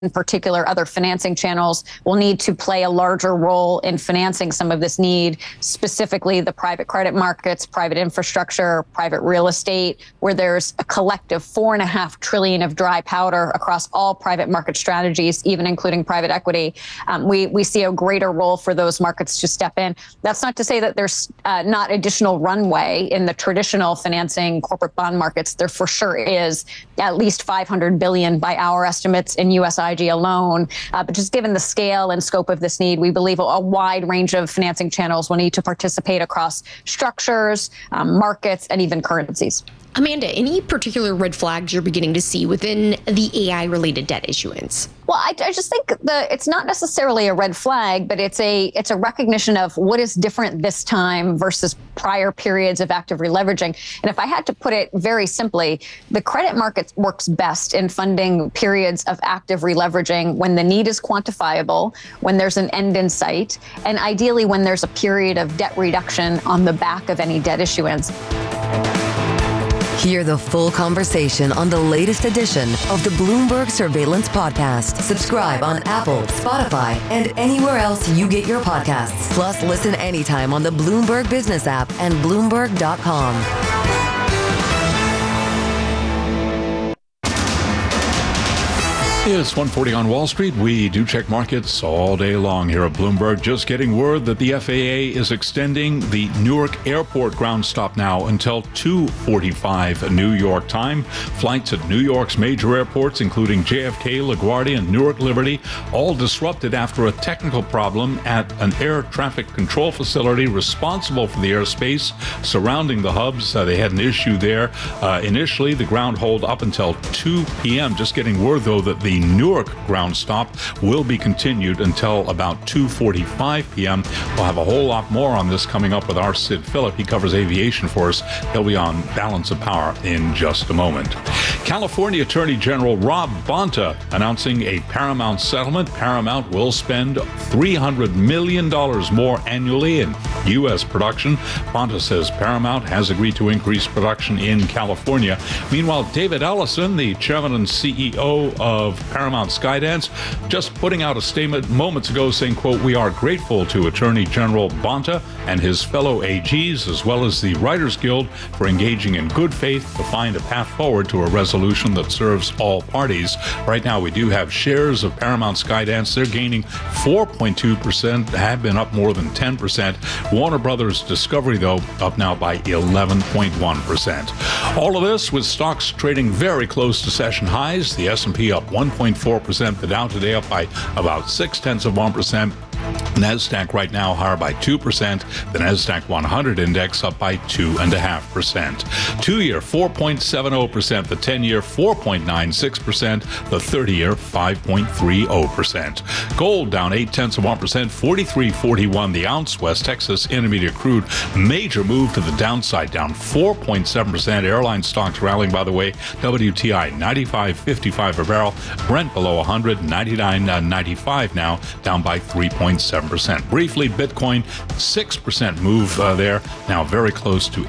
in particular, other financing channels will need to play a larger role in financing some of this need, specifically the private credit markets, private infrastructure, private real estate, where there's a collective $4.5 trillion of dry powder across all private market strategies, even including private equity. We see a greater role for those markets to step in. That's not to say that there's not additional runway in the traditional financing corporate bond markets. There for sure is at least $500 billion by our estimates in US IG alone. But just given the scale and scope of this need, we believe a wide range of financing channels will need to participate across structures, markets, and even currencies. Amanda, any particular red flags you're beginning to see within the AI-related debt issuance? Well, I just think it's not necessarily a red flag, but it's a recognition of what is different this time versus prior periods of active releveraging. And if I had to put it very simply, the credit market works best in funding periods of active releveraging when the need is quantifiable, when there's an end in sight, and ideally when there's a period of debt reduction on the back of any debt issuance. Hear the full conversation on the latest edition of the Bloomberg Surveillance Podcast. Subscribe on Apple, Spotify, and anywhere else you get your podcasts. Plus, listen anytime on the Bloomberg Business app and Bloomberg.com. It's 1:40 on Wall Street. We do check markets all day long here at Bloomberg. Just getting word that the FAA is extending the Newark Airport ground stop now until 2:45 New York time. Flights at New York's major airports, including JFK, LaGuardia, and Newark Liberty, all disrupted after a technical problem at an air traffic control facility responsible for the airspace surrounding the hubs. They had an issue there. Initially, the ground hold up until 2 p.m. Just getting word, though, that the Newark ground stop will be continued until about 2:45 p.m. We'll have a whole lot more on this coming up with our Sid Phillip. He covers aviation for us. He'll be on Balance of Power in just a moment. California Attorney General Rob Bonta announcing a Paramount settlement. Paramount will spend $300 million more annually in U.S. production. Bonta says Paramount has agreed to increase production in California. Meanwhile, David Ellison, the chairman and CEO of Paramount Skydance, just putting out a statement moments ago saying, quote, "We are grateful to Attorney General Bonta and his fellow AGs, as well as the Writers Guild, for engaging in good faith to find a path forward to a resolution that serves all parties." Right now, we do have shares of Paramount Skydance. They're gaining 4.2%, have been up more than 10%. Warner Brothers Discovery, though, up now by 11.1%. All of this with stocks trading very close to session highs. The S&P up 1.4%. The Dow today up by about 0.6%. NASDAQ right now higher by 2%. The NASDAQ 100 index up by 2.5%. 2-year 4.70%. The 10-year 4.96%. The 30-year 5.30%. Gold down 0.8%. 43.41 the ounce. West Texas Intermediate crude major move to the downside, down 4.7%. Airline stocks rallying, by the way. WTI 95.55 a barrel. Brent below 100, 99.95 now, down by 3.7%. Briefly, Bitcoin, 6% move there, now very close to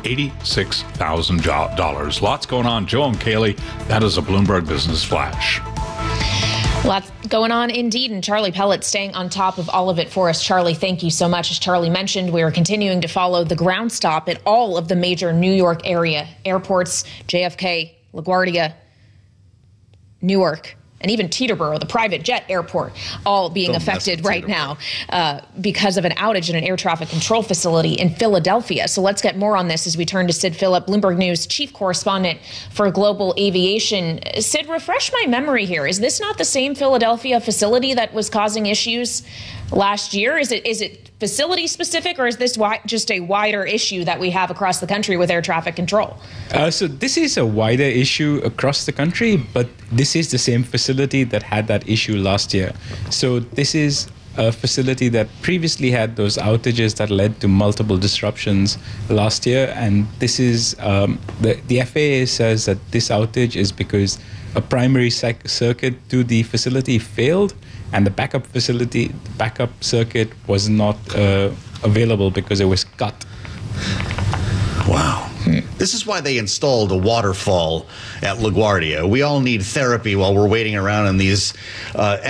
$86,000. Lots going on. Joe and Kaylee, that is a Bloomberg Business Flash. Lots going on indeed, and Charlie Pellet staying on top of all of it for us. Charlie, thank you so much. As Charlie mentioned, we are continuing to follow the ground stop at all of the major New York area airports, JFK, LaGuardia, Newark, and even Teterboro, the private jet airport, all being affected right now because of an outage in an air traffic control facility in Philadelphia. So let's get more on this as we turn to Sid Phillip, Bloomberg News chief correspondent for global aviation. Sid, refresh my memory here. Is this not the same Philadelphia facility that was causing issues last year? Is it facility specific, or is this just a wider issue that we have across the country with air traffic control? So this is a wider issue across the country, but this is the same facility that had that issue last year. So this is a facility that previously had those outages that led to multiple disruptions last year. And this is, the FAA says that this outage is because a primary circuit to the facility failed, and the backup circuit was not available because it was cut. Wow. This is why they installed a waterfall at LaGuardia. We all need therapy while we're waiting around in these